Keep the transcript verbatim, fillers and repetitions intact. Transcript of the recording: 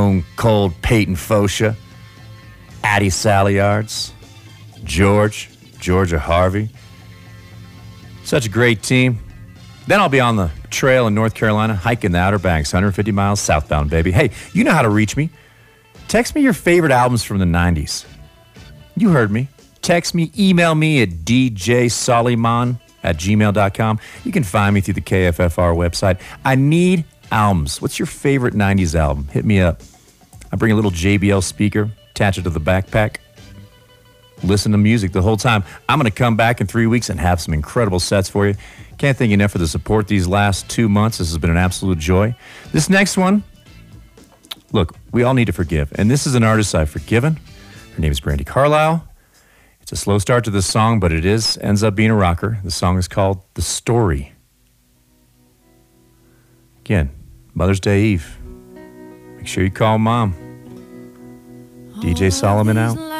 Stone Cold Peyton Focia, Addie Salyards, George, Georgia Harvey. Such a great team. Then I'll be on the trail in North Carolina, hiking the Outer Banks, one hundred fifty miles southbound, baby. Hey, you know how to reach me. Text me your favorite albums from the nineties. You heard me. Text me, email me at d j soliman at gmail dot com. You can find me through the K F F R website. I need albums. What's your favorite nineties album? Hit me up. I bring a little J B L speaker, attach it to the backpack. Listen to music the whole time. I'm going to come back in three weeks and have some incredible sets for you. Can't thank you enough for the support these last two months. This has been an absolute joy. This next one, look, we all need to forgive. And this is an artist I've forgiven. Her name is Brandi Carlile. It's a slow start to this song, but it is ends up being a rocker. The song is called The Story. Again, Mother's Day Eve. Make sure you call Mom. D J Solomon out.